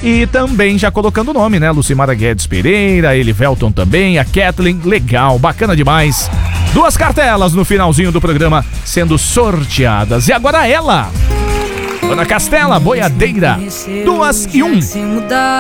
E também já colocando o nome, né? Lucimara Guedes Pereira, Elivelton também, a Kathleen, legal, bacana demais. 2 cartelas no finalzinho do programa sendo sorteadas. E agora ela, Dona Castela, boiadeira, 2 e 1.